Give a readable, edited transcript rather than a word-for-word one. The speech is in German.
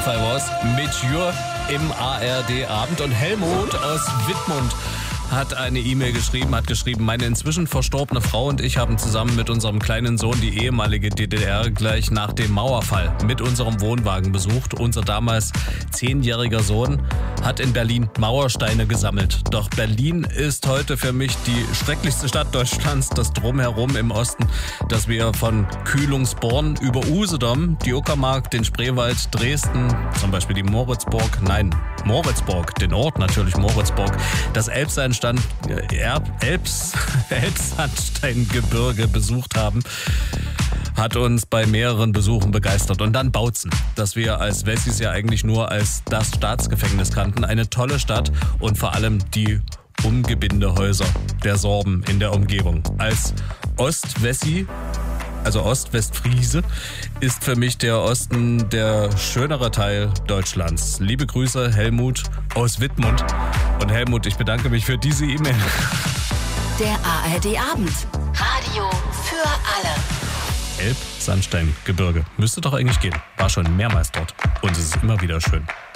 Fall was mit Jür im ARD-Abend. Und Helmut aus Wittmund hat eine E-Mail geschrieben, meine inzwischen verstorbene Frau und ich haben zusammen mit unserem kleinen Sohn die ehemalige DDR gleich nach dem Mauerfall mit unserem Wohnwagen besucht. Unser damals 10-jähriger Sohn hat in Berlin Mauersteine gesammelt. Doch Berlin ist heute für mich die schrecklichste Stadt Deutschlands. Das Drumherum im Osten, das wir von Kühlungsborn über Usedom, die Uckermark, den Spreewald, Dresden, zum Beispiel die Moritzburg, den Ort natürlich Moritzburg, das Elbsandsteingebirge besucht haben, hat uns bei mehreren Besuchen begeistert. Und dann Bautzen, das wir als Wessis ja eigentlich nur als das Staatsgefängnis kannten. Eine tolle Stadt und vor allem die Umgebindehäuser der Sorben in der Umgebung. Als Ost-Wessi, also Ost-Westfriese, ist für mich der Osten der schönere Teil Deutschlands. Liebe Grüße, Helmut aus Wittmund. Und Helmut, ich bedanke mich für diese E-Mail. Der ARD-Abend. Radio für alle. Elbsandsteingebirge. Müsste doch eigentlich gehen. War schon mehrmals dort. Und es ist immer wieder schön.